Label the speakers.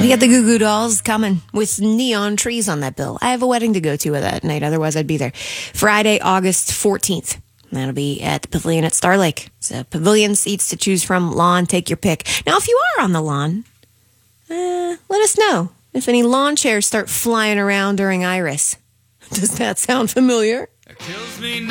Speaker 1: We got the Goo Goo Dolls coming with neon trees on that bill. I have a wedding to go to that night, otherwise I'd be there. Friday, August 14th. That'll be at the Pavilion at Star Lake. So pavilion seats to choose from, lawn, take your pick. Now, if you are on the lawn, let us know if any lawn chairs start flying around during Iris. Does that sound familiar?
Speaker 2: It kills me